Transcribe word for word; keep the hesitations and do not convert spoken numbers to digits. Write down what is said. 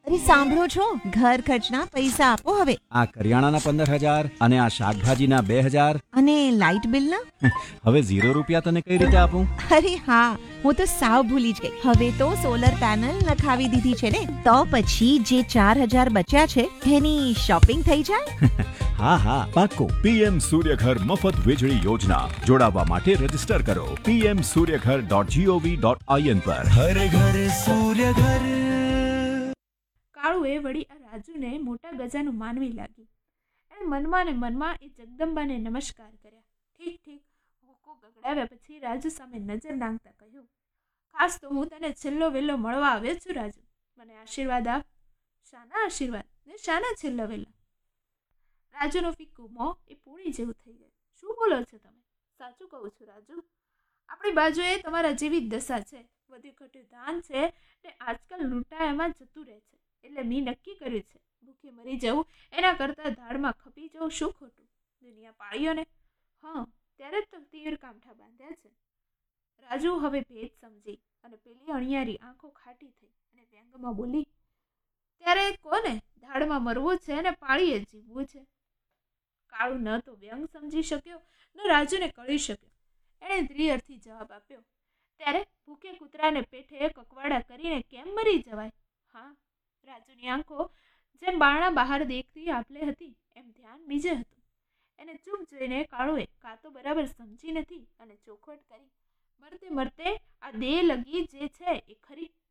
અરે સાંભળો છો, ઘર ખર્ચના પૈસા આપો હવે. આ કરિયાણાના પંદર હજાર અને આ શાકભાજીના બે હજાર. અને લાઇટ બિલના? હવે ઝીરો રૂપિયા તને કઈ રીતે આપું? અરે હા, હું તો સાવ ભૂલી જ ગઈ. હવે તો સોલર પેનલ નખાવી દીધી છે ને, તો પછી જે ચાર હજાર બચ્યા છે એની શોપિંગ થઈ જાય. હા હા પાક્કો. પીએમ સૂર્યઘર મફત વીજળી યોજના. જોડાવા માટે રજીસ્ટર કરો PM Suryaghar dot GOV dot IN પર. હર ઘર સૂર્ય ઘર. કાળુએ વળી આ રાજુને મોટા ગજાનું માનવી લાગી. એણે મનમાં ને મનમાં એ જગદંબાને નમસ્કાર કર્યા. ઠીક ઠીક હોકો ગગડાવ્યા પછી રાજુ સામે નજર નાંગતા કહ્યું, ખાસ તો હું તને છેલ્લો વેલો મળવા આવ્યો છું રાજુ. મને આશીર્વાદ આપ. શાના આશીર્વાદ ને શાના છેલ્લો વેલા? રાજુનો ફિક્કું મોં એ પૂણી જેવું થઈ ગયું. શું બોલો છો તમે? સાચું કહું છું રાજુ, આપણી બાજુએ તમારા જેવી જ દશા છે. વધુ ઘટ્યું ધાન છે ને આજકાલ લૂંટાયામાં જતું રહે છે. એટલે મેં નક્કી કર્યું છે, ભૂખે મરી જવું એના કરતાં ધાડમાં ખપી જવું શું ખોટું? દુનિયા પાળ્યો ને? હા, ત્યારે જ તો તીર કામઠા બાંધ્યા છે. રાજુ હવે ભેદ સમજી અને પેલી અણિયારી આંખો ખાટી થઈ અને વ્યંગમાં બોલી, ત્યારે કોને ધાડમાં મરવું છે ને પાળીએ જીવવું છે? કાળુ ન તો વ્યંગ સમજી શક્યો ન રાજુને કળી શક્યો. એણે દ્રિઅર્થી જવાબ આપ્યો, ત્યારે ભૂખે કૂતરાને પેઠે કકવાડા કરીને કેમ મરી જવાય? હા, રાજુની આંખો જેમ બારણા બહાર દેખતી આપલે હતી એમ ધ્યાન બીજે હતું. એને ચૂપ જોઈને કાળુએ કાં તો બરાબર સમજી નથી અને ચોખવટ કરી, મરતે મરતે આ દેહ લગી જે છે એ ખરી.